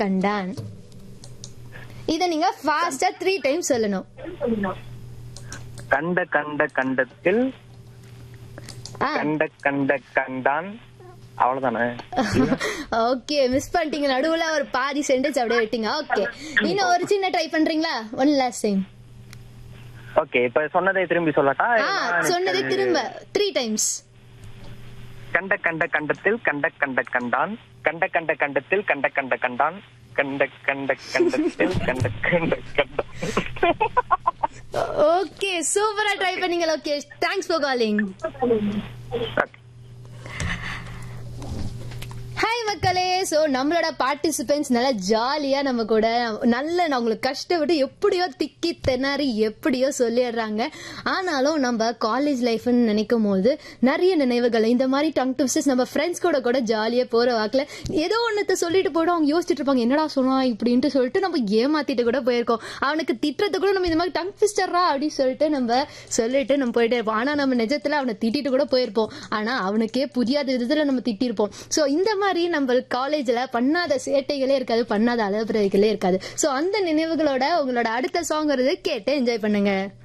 கண்டான். இத நீங்க ஃபாஸ்டா 3 டைம்ஸ் சொல்லணும். கண்ட கண்ட கண்டத்தில் கண்ட கண்ட கண்டான். அவ்வளவுதானே? ஓகே, மிஸ் பண்ணிட்டீங்க. நடுவுல ஒரு பாதி சென்டென்ஸ் அப்படியே விட்டீங்க. ஓகே, இன்னும் ஒரு சின்ன ட்ரை பண்றீங்களா? One last time. ஓகே, இப்ப சொன்னதை திரும்பி சொல்லட்டா? சொன்னதை திரும்ப 3 டைம்ஸ். கண்ட கண்ட கண்டத்தில் கண்ட கண்ட கண்டான். கண்ட கண்ட கண்டத்தில் கண்ட கண்ட கண்டான். கண்ட கண்ட கண்டத்தில் கண்ட கண்ட கண்டான். ஓகே, சூப்பரா ட்ரை பண்ணீங்க Lokesh. Thanks for calling. Hi மக்களே. சோ நம்மளோட பார்ட்டிசிபென்ட்ஸ் நல்லா ஜாலியா நம்ம கூட நல்ல அவங்களுக்கு கஷ்டப்பட்டு எப்படியோ திக்கி திணறி எப்படியோ சொல்லிடுறாங்க. ஆனாலும் நம்ம காலேஜ் லைஃப்னு நினைக்கும் போது நிறைய நினைவுகள், இந்த மாதிரி டங் ட்விஸ்டர்ஸ் நம்ம ஃப்ரெண்ட்ஸ் கூட ஜாலியா போற வாக்குல ஏதோ ஒன்னத்தை சொல்லிட்டு போயிடும். அவங்க யோசிச்சுட்டு இருப்பாங்க, என்னடா சொன்னா இப்படின்ட்டு சொல்லிட்டு நம்ம ஏமாத்திட்டு கூட போயிருக்கோம். அவனுக்கு திட்டுறது கூட நம்ம இந்த மாதிரி டங் ட்விஸ்டரா அப்படின்னு சொல்லிட்டு நம்ம போயிட்டே இருப்போம். ஆனா நம்ம நிஜத்துல அவனை திட்டிட்டு கூட போயிருப்போம். ஆனா அவனுக்கே புரியாத விதத்துல நம்ம திட்டிருப்போம். சோ இந்த மாதிரி நம்ம காலேஜ்ல பண்ணாத சேட்டைகளே இருக்காது, பண்ணாத அலப்பறைகளே இருக்காது. சோ அந்த நினைவுகளோட உங்களோட அடுத்த சாங் வருது, கேட்டு என்ஜாய் பண்ணுங்க.